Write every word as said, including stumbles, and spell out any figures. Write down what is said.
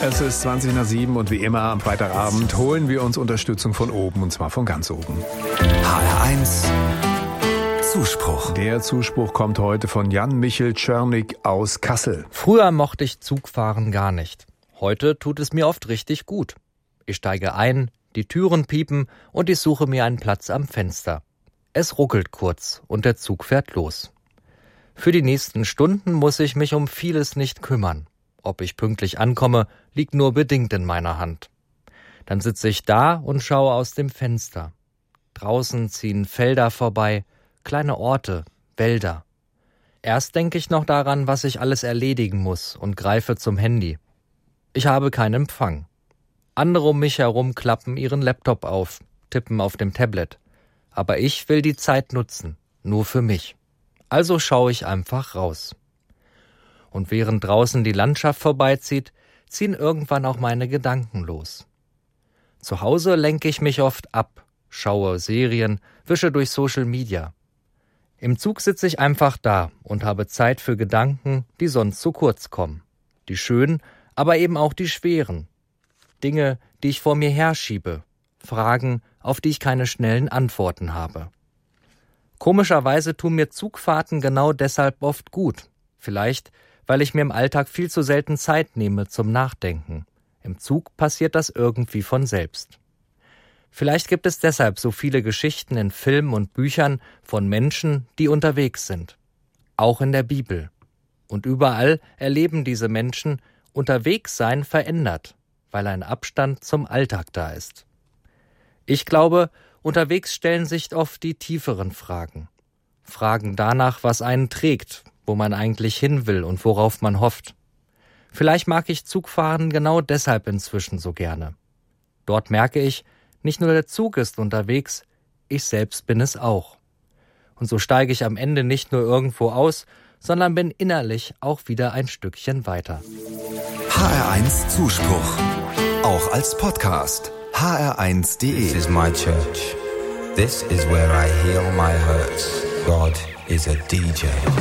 Es ist zwanzig nach sieben und wie immer am Freitagabend holen wir uns Unterstützung von oben, und zwar von ganz oben. H R eins Zuspruch. Der Zuspruch kommt heute von Jan-Michel Czernik aus Kassel. Früher mochte ich Zugfahren gar nicht. Heute tut es mir oft richtig gut. Ich steige ein, die Türen piepen und ich suche mir einen Platz am Fenster. Es ruckelt kurz und der Zug fährt los. Für die nächsten Stunden muss ich mich um vieles nicht kümmern. Ob ich pünktlich ankomme, liegt nur bedingt in meiner Hand. Dann sitze ich da und schaue aus dem Fenster. Draußen ziehen Felder vorbei, kleine Orte, Wälder. Erst denke ich noch daran, was ich alles erledigen muss, und greife zum Handy. Ich habe keinen Empfang. Andere um mich herum klappen ihren Laptop auf, tippen auf dem Tablet. Aber ich will die Zeit nutzen, nur für mich. Also schaue ich einfach raus. Und während draußen die Landschaft vorbeizieht, ziehen irgendwann auch meine Gedanken los. Zu Hause lenke ich mich oft ab, schaue Serien, wische durch Social Media. Im Zug sitze ich einfach da und habe Zeit für Gedanken, die sonst zu kurz kommen. Die schönen, aber eben auch die schweren. Dinge, die ich vor mir herschiebe. Fragen, auf die ich keine schnellen Antworten habe. Komischerweise tun mir Zugfahrten genau deshalb oft gut. Vielleicht, weil ich mir im Alltag viel zu selten Zeit nehme zum Nachdenken. Im Zug passiert das irgendwie von selbst. Vielleicht gibt es deshalb so viele Geschichten in Filmen und Büchern von Menschen, die unterwegs sind. Auch in der Bibel. Und überall erleben diese Menschen, unterwegs sein verändert, weil ein Abstand zum Alltag da ist. Ich glaube, unterwegs stellen sich oft die tieferen Fragen. Fragen danach, was einen trägt, wo man eigentlich hin will und worauf man hofft. Vielleicht mag ich Zugfahren genau deshalb inzwischen so gerne. Dort merke ich, nicht nur der Zug ist unterwegs, ich selbst bin es auch. Und so steige ich am Ende nicht nur irgendwo aus, sondern bin innerlich auch wieder ein Stückchen weiter. H R eins Zuspruch. Auch als Podcast. h r eins punkt d e. This is my church. This is where I heal my hurts. God is a D J.